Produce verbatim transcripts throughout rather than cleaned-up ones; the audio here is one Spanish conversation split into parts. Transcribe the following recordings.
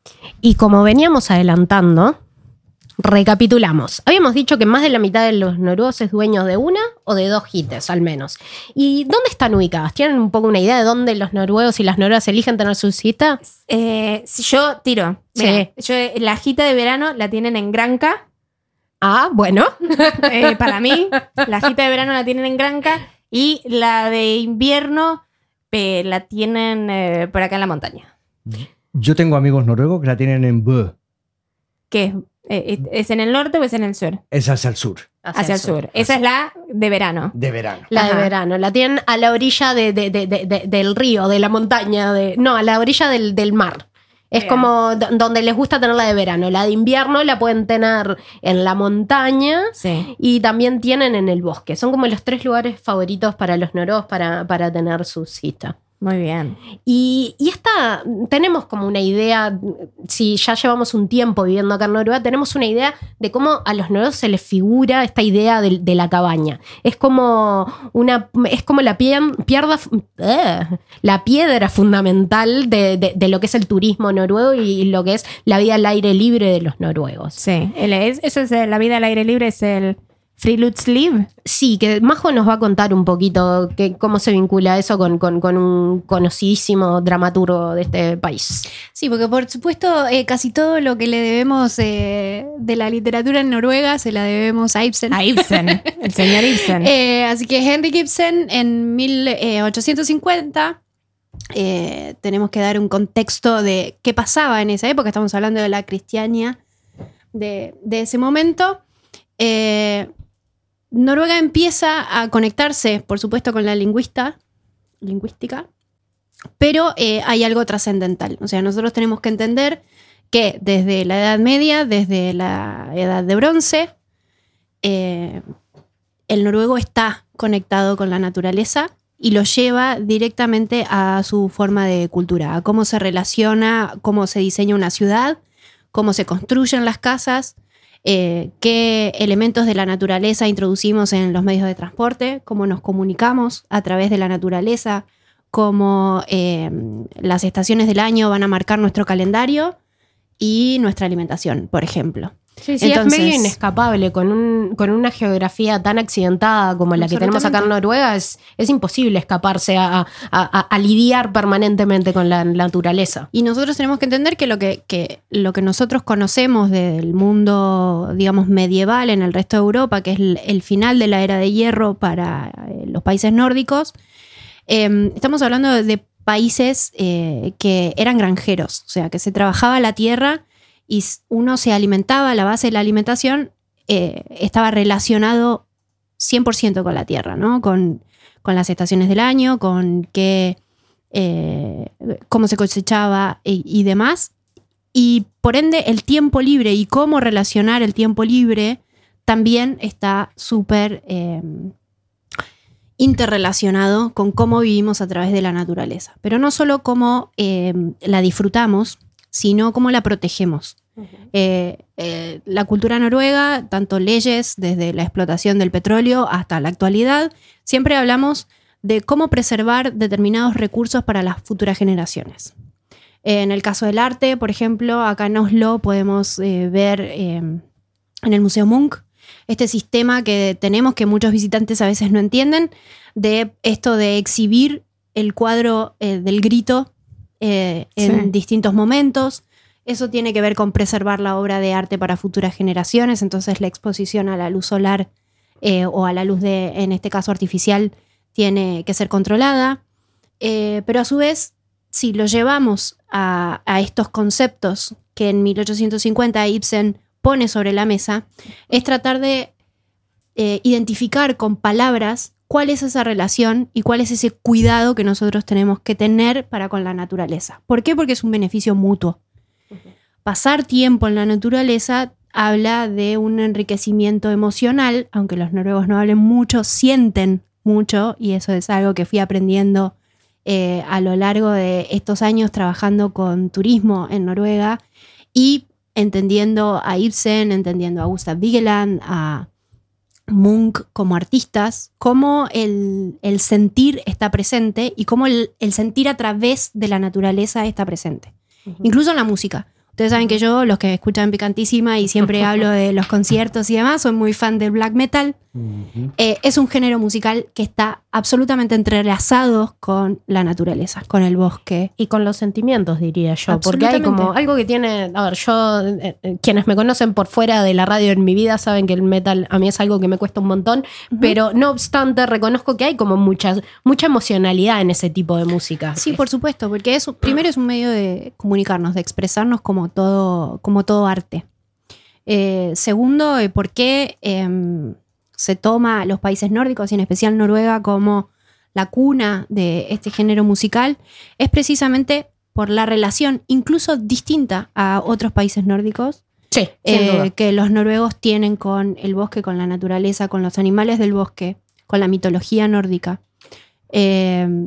Y como veníamos adelantando, recapitulamos. Habíamos dicho que más de la mitad de los noruegos es dueños de una o de dos hites, al menos. ¿Y dónde están ubicadas? ¿Tienen un poco una idea de dónde los noruegos y las noruegas eligen tener su cita? Eh, si yo tiro. Sí. Mira, yo, la jita de verano la tienen en Granca. Ah, bueno. Eh, para mí, la jita de verano la tienen en Granca y la de invierno eh, la tienen eh, por acá en la montaña. Yo tengo amigos noruegos que la tienen en Bø. ¿Qué es? Eh, ¿Es en el norte o es en el sur? Es hacia el sur. Hacia, hacia el sur. sur. Esa es la de verano. De verano. La Ajá. de verano. La tienen a la orilla de, de, de, de, de, del río, de la montaña. De, no, a la orilla del, del mar. Es Bien. como d- donde les gusta tener la de verano. La de invierno la pueden tener en la montaña sí. y también tienen en el bosque. Son como los tres lugares favoritos para los noruegos para, para tener su cita. Muy bien. Y, y esta, tenemos como una idea, si ya llevamos un tiempo viviendo acá en Noruega, tenemos una idea de cómo a los noruegos se les figura esta idea de, de la cabaña. Es como una, es como la, pie, pierda, uh, la piedra fundamental de, de, de lo que es el turismo noruego y lo que es la vida al aire libre de los noruegos. Sí, el, es, eso es la vida al aire libre, es el Friluftsliv. Sí, que Majo nos va a contar un poquito que, cómo se vincula eso con, con, con un conocidísimo dramaturgo de este país. Sí, porque por supuesto eh, casi todo lo que le debemos eh, de la literatura en Noruega se la debemos a Ibsen. A Ibsen, el señor Ibsen. eh, así que Henrik Ibsen en mil ochocientos cincuenta, eh, tenemos que dar un contexto de qué pasaba en esa época, estamos hablando de la Cristiania de, de ese momento. Eh, Noruega empieza a conectarse, por supuesto, con la lingüista, lingüística, pero eh, hay algo trascendental. O sea, nosotros tenemos que entender que desde la Edad Media, desde la Edad de Bronce, eh, el noruego está conectado con la naturaleza y lo lleva directamente a su forma de cultura, a cómo se relaciona, cómo se diseña una ciudad, cómo se construyen las casas, Eh, qué elementos de la naturaleza introducimos en los medios de transporte, cómo nos comunicamos a través de la naturaleza, cómo eh, las estaciones del año van a marcar nuestro calendario y nuestra alimentación, por ejemplo. Sí, sí, Entonces, es medio inescapable. Con, un, con una geografía tan accidentada como la que tenemos acá en Noruega, es, es imposible escaparse a, a, a, a lidiar permanentemente con la naturaleza. Y nosotros tenemos que entender que lo que, que lo que nosotros conocemos del mundo, digamos, medieval en el resto de Europa, que es el, el final de la era de hierro para eh, los países nórdicos, eh, estamos hablando de, de países eh, que eran granjeros, o sea, que se trabajaba la tierra y uno se alimentaba, la base de la alimentación eh, estaba relacionado cien por ciento con la tierra, ¿no? Con, con las estaciones del año, con qué, eh, cómo se cosechaba y, y demás. Y por ende el tiempo libre y cómo relacionar el tiempo libre también está súper eh, interrelacionado con cómo vivimos a través de la naturaleza. Pero no solo cómo eh, la disfrutamos, sino cómo la protegemos. Uh-huh. Eh, eh, la cultura noruega, tanto leyes desde la explotación del petróleo hasta la actualidad, siempre hablamos de cómo preservar determinados recursos para las futuras generaciones. Eh, en el caso del arte, por ejemplo, acá en Oslo podemos eh, ver eh, en el Museo Munch este sistema que tenemos, que muchos visitantes a veces no entienden, de esto de exhibir el cuadro eh, del grito Eh, en sí. distintos momentos. Eso tiene que ver con preservar la obra de arte para futuras generaciones, entonces la exposición a la luz solar eh, o a la luz de, en este caso artificial, tiene que ser controlada, eh, pero a su vez, si lo llevamos a, a estos conceptos que en mil ochocientos cincuenta Ibsen pone sobre la mesa, es tratar de eh, identificar con palabras cuál es esa relación y cuál es ese cuidado que nosotros tenemos que tener para con la naturaleza. ¿Por qué? Porque es un beneficio mutuo. Uh-huh. Pasar tiempo en la naturaleza habla de un enriquecimiento emocional, aunque los noruegos no hablen mucho, sienten mucho, y eso es algo que fui aprendiendo eh, a lo largo de estos años trabajando con turismo en Noruega y entendiendo a Ibsen, entendiendo a Gustav Vigeland, a Munch como artistas, cómo el, el sentir está presente y cómo el, el sentir a través de la naturaleza está presente. Uh-huh. Incluso en la música. Ustedes saben que yo, los que escuchan Picantísima y siempre hablo de los conciertos y demás, soy muy fan del black metal. Uh-huh. Eh, es un género musical que está absolutamente entrelazado con la naturaleza, con el bosque. Y con los sentimientos, diría yo. Porque hay como algo que tiene... A ver, yo... Eh, quienes me conocen por fuera de la radio en mi vida saben que el metal a mí es algo que me cuesta un montón. Uh-huh. Pero no obstante, reconozco que hay como mucha, mucha emocionalidad en ese tipo de música. Sí, por supuesto. Porque es, primero es un medio de comunicarnos, de expresarnos como todo, como todo arte. Eh, segundo, eh, ¿por qué... Eh, se toma a los países nórdicos y en especial Noruega como la cuna de este género musical? Es precisamente por la relación incluso distinta a otros países nórdicos, sí, eh, que los noruegos tienen con el bosque, con la naturaleza, con los animales del bosque, con la mitología nórdica. Eh,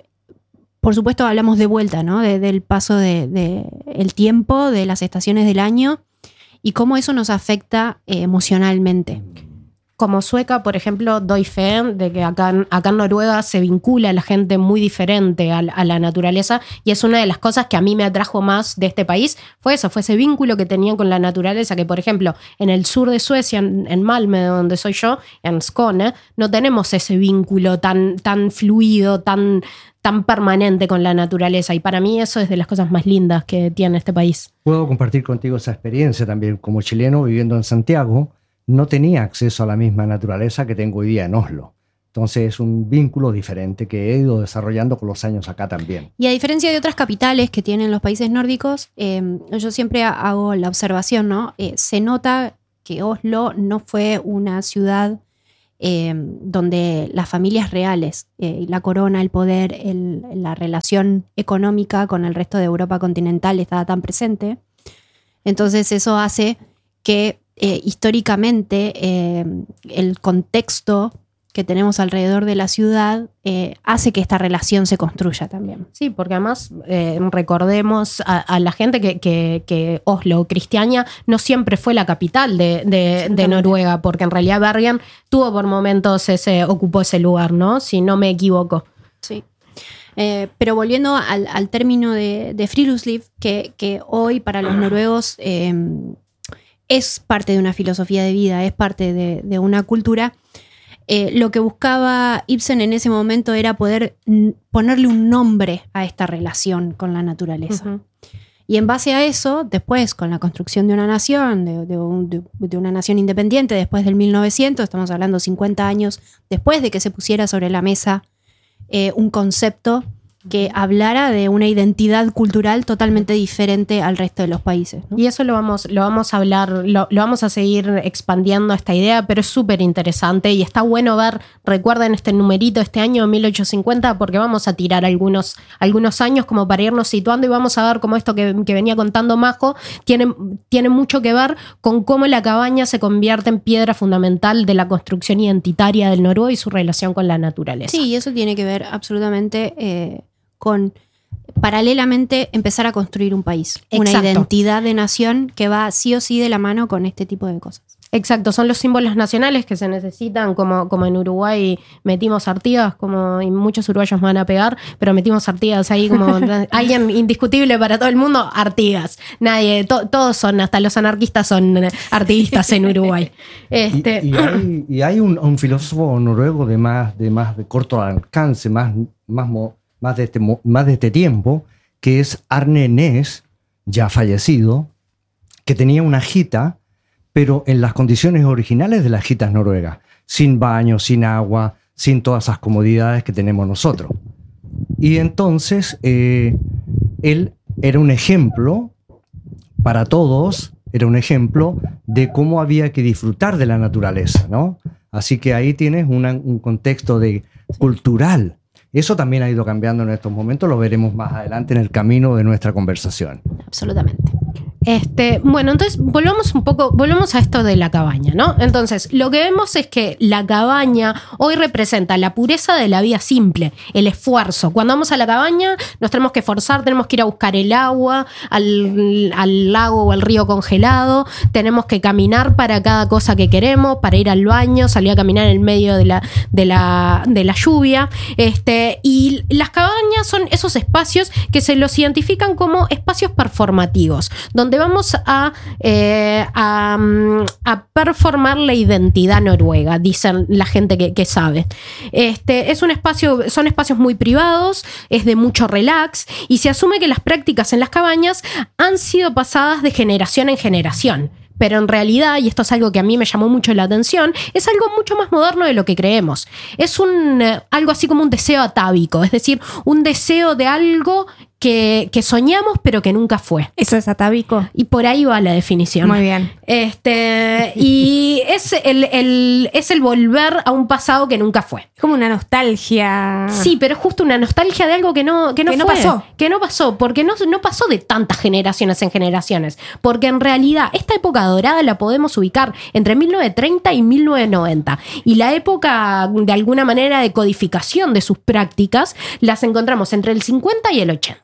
por supuesto hablamos de vuelta, ¿no? de, del paso del de, de tiempo, de las estaciones del año y cómo eso nos afecta eh, emocionalmente. Como sueca, por ejemplo, doy fe de que acá, acá en Noruega se vincula a la gente muy diferente a, a la naturaleza, y es una de las cosas que a mí me atrajo más de este país, fue eso, fue ese vínculo que tenían con la naturaleza, que por ejemplo, en el sur de Suecia, en, en Malmö, donde soy yo, en Skåne, no tenemos ese vínculo tan, tan fluido, tan, tan permanente con la naturaleza, y para mí eso es de las cosas más lindas que tiene este país. Puedo compartir contigo esa experiencia también, como chileno viviendo en Santiago. No tenía acceso a la misma naturaleza que tengo hoy día en Oslo. Entonces es un vínculo diferente que he ido desarrollando con los años acá también. Y a diferencia de otras capitales que tienen los países nórdicos, eh, yo siempre hago la observación, ¿no? Eh, se nota que Oslo no fue una ciudad eh, donde las familias reales, eh, la corona, el poder, el, la relación económica con el resto de Europa continental estaba tan presente. Entonces eso hace que Eh, históricamente eh, el contexto que tenemos alrededor de la ciudad eh, hace que esta relación se construya también. Sí, porque además eh, recordemos a, a la gente que, que, que Oslo, Cristiania, no siempre fue la capital de, de, de Noruega, porque en realidad Bergen tuvo por momentos ese, ocupó ese lugar, ¿no? Si no me equivoco. Sí. Eh, pero volviendo al, al término de, de Friluftsliv, que, que hoy para los noruegos eh, es parte de una filosofía de vida, es parte de, de una cultura. Eh, lo que buscaba Ibsen en ese momento era poder n- ponerle un nombre a esta relación con la naturaleza. Uh-huh. Y en base a eso, después, con la construcción de una nación, de, de, un, de, de una nación independiente, después del mil novecientos, estamos hablando cincuenta años después de que se pusiera sobre la mesa eh, un concepto que hablara de una identidad cultural totalmente diferente al resto de los países, ¿no? Y eso lo vamos, lo vamos a hablar, lo, lo vamos a seguir expandiendo esta idea, pero es súper interesante y está bueno ver, recuerden este numerito, este año mil ochocientos cincuenta, porque vamos a tirar algunos, algunos años como para irnos situando y vamos a ver cómo esto que, que venía contando Majo tiene, tiene mucho que ver con cómo la cabaña se convierte en piedra fundamental de la construcción identitaria del noruego y su relación con la naturaleza. Sí, y eso tiene que ver absolutamente eh, con paralelamente empezar a construir un país. Exacto. Una identidad de nación que va sí o sí de la mano con este tipo de cosas. Exacto, son los símbolos nacionales que se necesitan, como, como en Uruguay metimos Artigas, como y muchos uruguayos me van a pegar, pero metimos Artigas ahí como alguien indiscutible para todo el mundo, Artigas. Nadie, to, todos son, hasta los anarquistas son artiguistas en Uruguay. Este. Y, y hay, y hay un, un filósofo noruego de más de, más de corto alcance, más, más, más, de este, más de este tiempo, que es Arne Næss, ya fallecido, que tenía una gita, pero en las condiciones originales de las gitas noruegas, sin baño, sin agua, sin todas esas comodidades que tenemos nosotros. Y entonces eh, él era un ejemplo para todos, era un ejemplo de cómo había que disfrutar de la naturaleza, ¿no? Así que ahí tienes una, un contexto de, cultural. Eso también ha ido cambiando en estos momentos, lo veremos más adelante en el camino de nuestra conversación. Absolutamente. Este, bueno, entonces volvamos un poco, volvemos a esto de la cabaña, ¿no? Entonces, lo que vemos es que la cabaña hoy representa la pureza de la vida simple, el esfuerzo. Cuando vamos a la cabaña nos tenemos que esforzar, tenemos que ir a buscar el agua al, al lago o al río congelado, tenemos que caminar para cada cosa que queremos, para ir al baño, salir a caminar en el medio de la, de la, de la lluvia. Este, y las cabañas son esos espacios que se los identifican como espacios performativos, donde vamos a, eh, a, a performar la identidad noruega, dicen la gente que, que sabe. Este, es un espacio, son espacios muy privados, es de mucho relax y se asume que las prácticas en las cabañas han sido pasadas de generación en generación. Pero en realidad, y esto es algo que a mí me llamó mucho la atención, es algo mucho más moderno de lo que creemos. Es un, eh, algo así como un deseo atávico, es decir, un deseo de algo que, que soñamos pero que nunca fue. ¿Eso es atávico? Y por ahí va la definición. Muy bien. Este, y es el, el, es el volver a un pasado que nunca fue. Es como una nostalgia. Sí, pero es justo una nostalgia de algo que no, que no, Que no fue, pasó. Que no pasó, porque no, no pasó de tantas generaciones en generaciones. Porque en realidad esta época dorada la podemos ubicar entre mil novecientos treinta y mil novecientos noventa. Y la época, de alguna manera, de codificación de sus prácticas, las encontramos entre el cincuenta y el ochenta.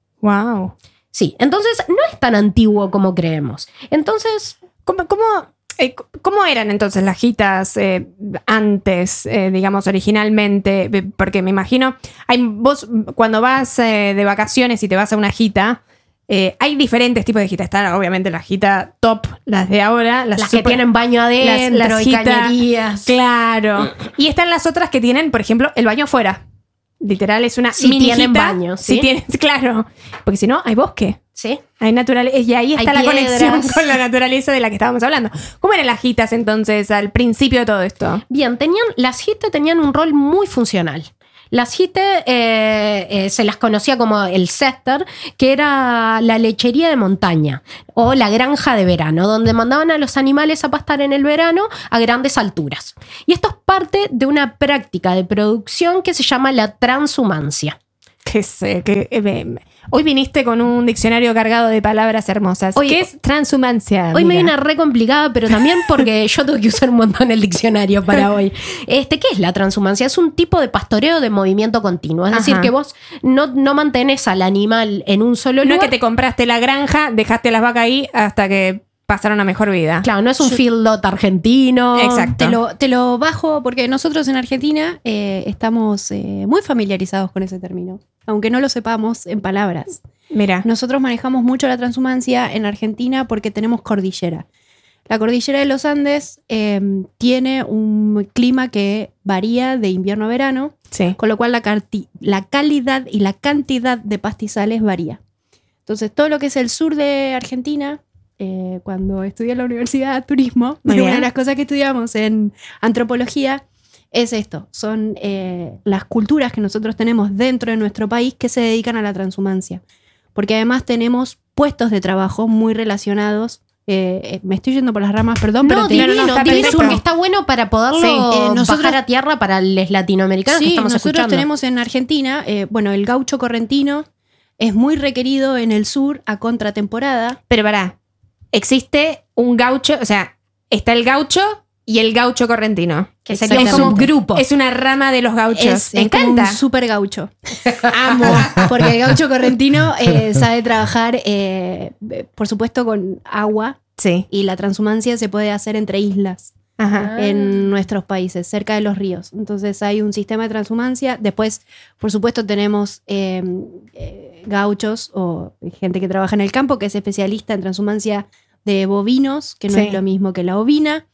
Wow. Sí, entonces no es tan antiguo como creemos. Entonces, ¿Cómo, cómo, eh, ¿Cómo eran entonces las gitas eh, antes, eh, digamos, originalmente? Porque me imagino, hay, vos cuando vas eh, de vacaciones y te vas a una gita, eh, hay diferentes tipos de gitas. Están obviamente las gitas top, las de ahora. Las, las super, que tienen baño adentro, las, las y gita, cañerías. Claro. Y están las otras que tienen, por ejemplo, el baño afuera. Literal, es una Si mini tienen gita. baño, ¿sí? Si tienen, claro. Porque si no, hay bosque. ¿Sí? Hay naturaleza. Y ahí está Hay la piedras. conexión con la naturaleza de la que estábamos hablando. ¿Cómo eran las gitas entonces al principio de todo esto? Bien, tenían, las gite tenían un rol muy funcional. Las gite eh, eh, se las conocía como el setter, que era la lechería de montaña o la granja de verano, donde mandaban a los animales a pastar en el verano a grandes alturas. Y esto es parte de una práctica de producción que se llama la transhumancia. Que sé, que eh, hoy viniste con un diccionario cargado de palabras hermosas. Hoy- ¿Qué es transhumancia? Hoy me amiga? viene re complicada, pero también porque yo tengo que usar un montón el diccionario para hoy. Este, ¿qué es la transhumancia? Es un tipo de pastoreo de movimiento continuo. Es decir, Ajá. que vos no, no mantenés al animal en un solo No lugar. es que te compraste la granja, dejaste las vacas ahí hasta que pasaron a mejor vida. Claro, no es un field lot argentino. Exacto. Te lo, te lo bajo porque nosotros en Argentina eh, estamos eh, muy familiarizados con ese término, aunque no lo sepamos en palabras. Mira. Nosotros manejamos mucho la transhumancia en Argentina porque tenemos cordillera. La cordillera de los Andes eh, tiene un clima que varía de invierno a verano, Sí. con lo cual la, carti- la calidad y la cantidad de pastizales varía. Entonces, todo lo que es el sur de Argentina, eh, cuando estudié en la Universidad de Turismo, Muy una bien. de las cosas que estudiamos en antropología es esto, son eh, las culturas que nosotros tenemos dentro de nuestro país que se dedican a la transhumancia. Porque además tenemos puestos de trabajo muy relacionados. Eh, eh, me estoy yendo por las ramas, perdón, No, pero te- divino, no, no, está divino, perfecto. porque está bueno para poderlo Sí, eh, nosotros- bajar a tierra para los latinoamericanos que Sí, estamos nosotros escuchando. tenemos en Argentina, eh, bueno, el gaucho correntino es muy requerido en el sur a contratemporada. Pero pará, existe un gaucho, o sea, está el gaucho y el gaucho correntino. Que sería un Exactamente. subgrupo. Es una rama de los gauchos. Es, Me es como encanta. un super gaucho. Amo. Porque el gaucho correntino eh, sabe trabajar, eh, por supuesto, con agua, Sí. y la transhumancia se puede hacer entre islas Ajá. Ah. en nuestros países, cerca de los ríos. Entonces hay un sistema de transhumancia. Después, por supuesto, tenemos eh, eh, gauchos o gente que trabaja en el campo, que es especialista en transhumancia de bovinos, que no Sí. es lo mismo que la ovina.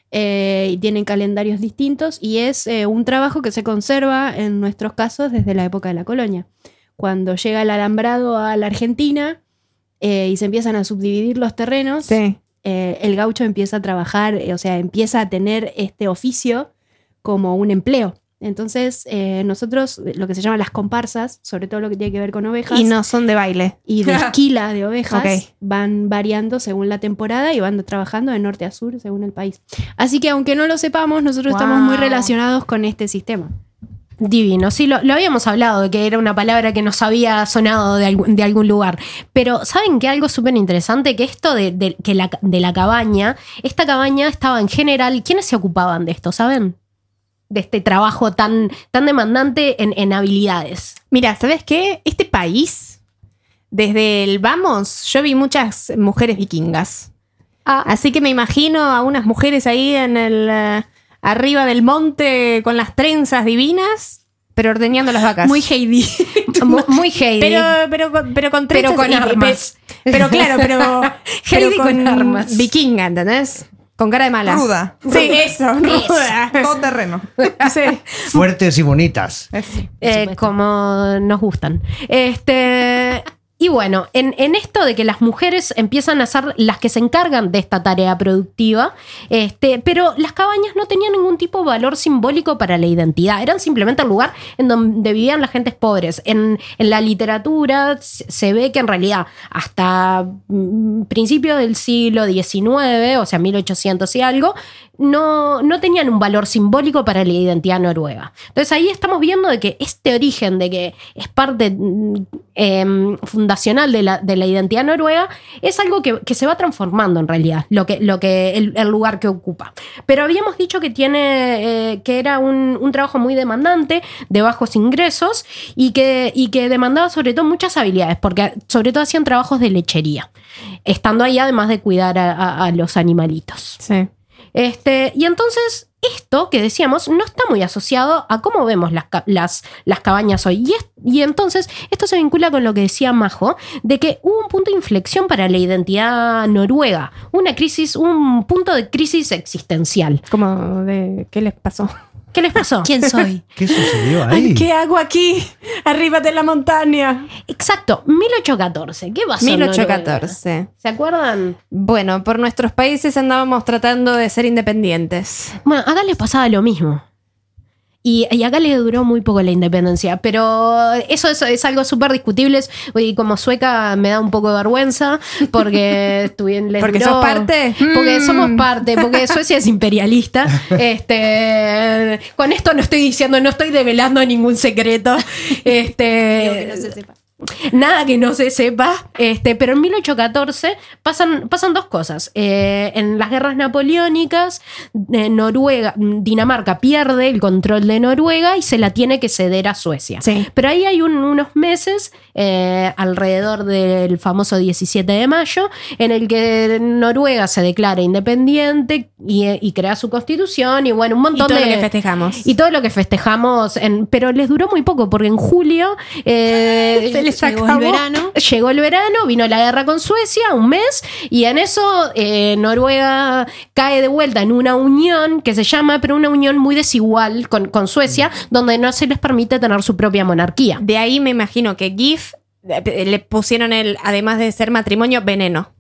Eh, y tienen calendarios distintos y es eh, un trabajo que se conserva en nuestros casos desde la época de la colonia. Cuando llega el alambrado a la Argentina eh, y se empiezan a subdividir los terrenos, Sí. eh, el gaucho empieza a trabajar, eh, o sea, empieza a tener este oficio como un empleo. Entonces, eh, nosotros, lo que se llaman las comparsas, sobre todo lo que tiene que ver con ovejas Y no son de baile. y de esquila de ovejas, Ok. van variando según la temporada y van trabajando de norte a sur según el país. Así que aunque no lo sepamos, nosotros Wow. estamos muy relacionados con este sistema. Divino, sí, lo, lo habíamos hablado, de que era una palabra que nos había sonado de, algún, de algún lugar. Pero ¿saben qué? Algo súper interesante, que esto de, de, que la, de la cabaña, esta cabaña estaba en general, ¿quiénes se ocupaban de esto, saben? De este trabajo tan, tan demandante en, en habilidades. Mira, ¿sabes qué? Este país, desde el vamos, yo vi muchas mujeres vikingas. Ah, Así que me imagino a unas mujeres ahí en el... Uh, arriba del monte con las trenzas divinas, pero ordeñando las vacas. Muy Heidi. muy, muy Heidi. Pero, pero, pero con trenzas. Pero con y- armas. Pero, pero claro, pero, pero Heidi con armas. vikinga, ¿entendés? Con cara de mala. Ruda. Sí, eso, ruda. Todo terreno. Sí. Fuertes y bonitas. Eh, como nos gustan. Este, y bueno, en, en esto de que las mujeres empiezan a ser las que se encargan de esta tarea productiva, este, pero las cabañas no tenían ningún tipo de valor simbólico para la identidad, eran simplemente el lugar en donde vivían las gentes pobres. En, en la literatura se se ve que en realidad hasta mm, principios del siglo diecinueve, o sea, mil ochocientos y algo, no, no tenían un valor simbólico para la identidad noruega. Entonces ahí estamos viendo de que este origen de que es parte mm, eh, fundacional de la, de la identidad noruega es algo que, que se va transformando en realidad, lo que, lo que el, el lugar que ocupa. Pero habíamos dicho que tiene eh, que era un, un trabajo muy demandante, de bajos ingresos y que, y que demandaba sobre todo muchas habilidades, porque sobre todo hacían trabajos de lechería, estando ahí además de cuidar a, a, a los animalitos. Sí. Este, y entonces esto que decíamos no está muy asociado a cómo vemos las, ca- las, las cabañas hoy. Y, es- y entonces esto se vincula con lo que decía Majo, de que hubo un punto de inflexión para la identidad noruega, una crisis, un punto de crisis existencial. Como de... ¿Qué les pasó? ¿Qué les pasó? ¿Quién soy? ¿Qué sucedió ahí? ¿Qué hago aquí? Arriba de la montaña. Exacto, mil ochocientos catorce. ¿Qué pasó en mil ochocientos Noruega? catorce. ¿Se acuerdan? Bueno, por nuestros países andábamos tratando de ser independientes. Bueno, acá les pasaba lo mismo. Y, y acá les duró muy poco la independencia, pero eso, eso es algo súper discutible. Y como sueca me da un poco de vergüenza porque estuvieron les ¿Porque duró- sos parte? Porque Mm. somos parte, porque Suecia es imperialista. Este, con esto no estoy diciendo, no estoy develando ningún secreto. Este, Nada que no se sepa, este, pero en mil ochocientos catorce pasan, pasan dos cosas. Eh, en las guerras napoleónicas, eh, Noruega, Dinamarca pierde el control de Noruega y se la tiene que ceder a Suecia. Sí. Pero ahí hay un- unos meses, eh, alrededor del famoso diecisiete de mayo, en el que Noruega se declara independiente y, y crea su constitución y bueno, un Y montón todo de... lo que festejamos. Y todo lo que festejamos, en- pero les duró muy poco, porque en julio eh, Se les Llegó acabó. el verano. llegó el verano, vino la guerra con Suecia, un mes, y en eso eh, Noruega cae de vuelta en una unión que se llama, pero una unión muy desigual con, con Suecia, donde no se les permite tener su propia monarquía. De ahí me imagino que GIF eh, le pusieron el, además de ser matrimonio, veneno.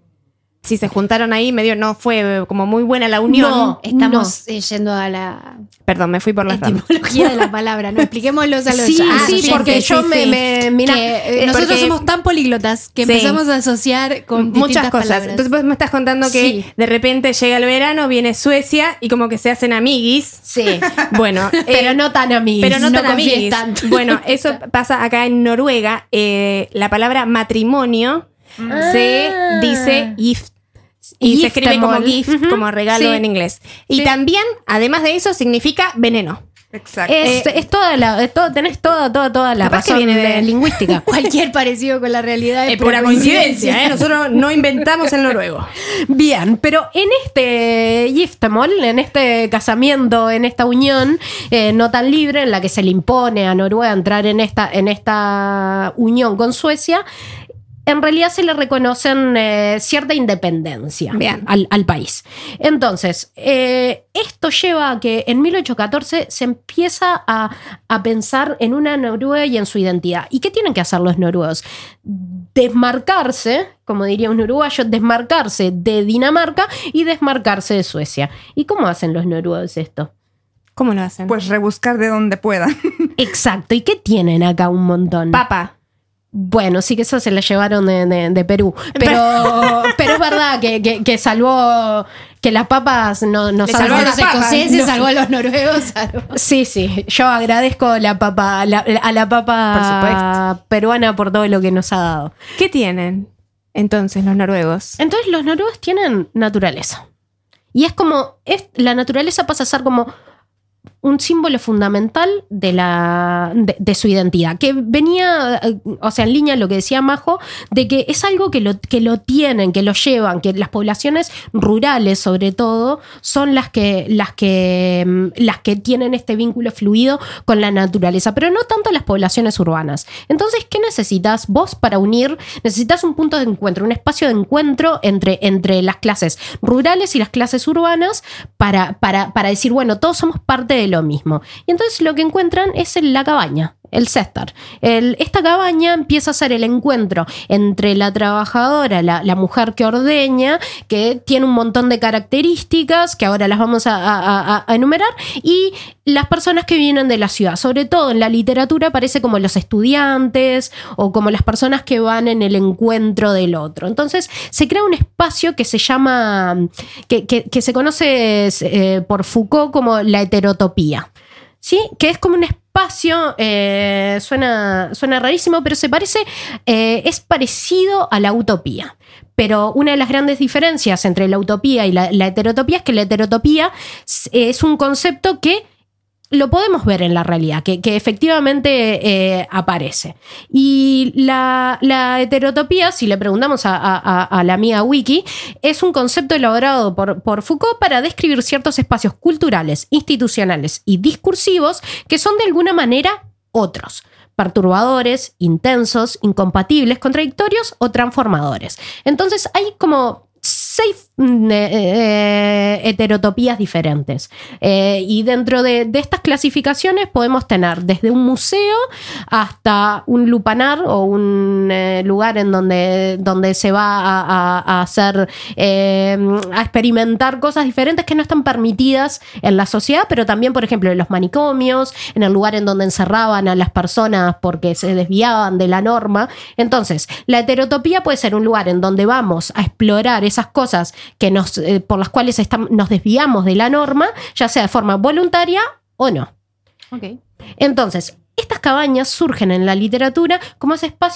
Si se juntaron ahí, medio no fue como muy buena la unión. No. Estamos eh, yendo a la Perdón, me fui por las ramas. etimología de la palabra, ¿no? Expliquémoslos a los Sí, a los sí, oyentes. porque yo sí, me, sí. me- mira, Que, eh, eh, nosotros porque- somos tan políglotas que Sí. empezamos a asociar con Muchas distintas cosas. palabras. Entonces vos me estás contando que Sí. de repente llega el verano, viene Suecia y como que se hacen amiguis. Sí, Bueno, pero eh, no tan amigos. pero no, tan confíes amiguis. tanto. Bueno, eso pasa acá en Noruega. Eh, la palabra matrimonio se Ah. dice gift. Y se escribe como Giftermål. gift, Ujú. como regalo Sí. en inglés. Y Sí. también, además de eso, significa veneno. Exacto. Es, Eh, es toda la, es todo- tenés toda, toda, toda la Capaz que razón viene de- de lingüística. Cualquier parecido con la realidad Es pura coincidencia, ¿eh? Nosotros no inventamos el noruego. Bien, pero en este giftermål, en este casamiento, en esta unión eh, no tan libre, en la que se le impone a Noruega entrar en esta, en esta unión con Suecia, en realidad se le reconocen eh, cierta independencia Bien. al, al país. Entonces, eh, esto lleva a que en mil ochocientos catorce se empieza a, a pensar en una Noruega y en su identidad. ¿Y qué tienen que hacer los noruegos? Desmarcarse, como diría un uruguayo, desmarcarse de Dinamarca y desmarcarse de Suecia. ¿Y cómo hacen los noruegos esto? ¿Cómo lo hacen? Pues rebuscar de donde puedan. Exacto. ¿Y qué tienen acá un montón? Papa. Bueno, sí que eso se la llevaron de, de- de Perú. Pero, pero es verdad que, que- que salvó que las papas no, no Le salvó salvaron a las los papas. escoceses, No. salvó a los noruegos. salvó- Sí, sí, yo agradezco a la papa, a la, a la papa Por supuesto. peruana por todo lo que nos ha dado. ¿Qué tienen entonces los noruegos? Entonces los noruegos tienen naturaleza. Y es como, es, la naturaleza pasa a ser como un símbolo fundamental de, la, de, de su identidad, que venía, o sea, en línea lo que decía Majo, de que es algo que lo, que lo tienen, que lo llevan, que las poblaciones rurales, sobre todo, son las que, las que, las que tienen este vínculo fluido con la naturaleza, pero no tanto las poblaciones urbanas. Entonces, ¿qué necesitas vos para unir? Necesitas un punto de encuentro, un espacio de encuentro entre, entre las clases rurales y las clases urbanas para, para, para decir, bueno, todos somos parte de lo mismo. Y entonces lo que encuentran es en la cabaña, el cestar. El, esta cabaña empieza a ser el encuentro entre la trabajadora, la, la mujer que ordeña, que tiene un montón de características que ahora las vamos a, a, a enumerar, y las personas que vienen de la ciudad. Sobre todo en la literatura aparece como los estudiantes o como las personas que van en el encuentro del otro. Entonces se crea un espacio que se llama, que, que, que se conoce eh, por Foucault como la heterotopía, ¿sí? Que es como un espacio, eh, suena, suena rarísimo, pero se parece, eh, es parecido a la utopía. Pero una de las grandes diferencias entre la utopía y la, la heterotopía es que la heterotopía es un concepto que lo podemos ver en la realidad, que, que efectivamente eh, aparece. Y la, la heterotopía, si le preguntamos a, a, a la amiga Wiki, es un concepto elaborado por, por Foucault para describir ciertos espacios culturales, institucionales y discursivos que son de alguna manera otros, perturbadores, intensos, incompatibles, contradictorios o transformadores. Entonces hay como seis eh, eh, heterotopías diferentes. Eh, y dentro de, de estas clasificaciones podemos tener desde un museo hasta un lupanar o un eh, lugar en donde, donde se va a, a, a hacer, eh, a experimentar cosas diferentes que no están permitidas en la sociedad, pero también, por ejemplo, en los manicomios, en el lugar en donde encerraban a las personas porque se desviaban de la norma. Entonces, la heterotopía puede ser un lugar en donde vamos a explorar esas cosas que nos, eh, por las cuales estamos, nos desviamos de la norma, ya sea de forma voluntaria o no. Ok. Entonces, estas cabañas surgen en la literatura como ese espacio